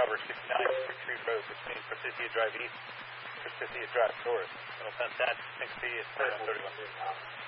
Traverse 69, Tree Road, between Presidio Drive East, Presidio Drive North. It'll pass that 60 at 31.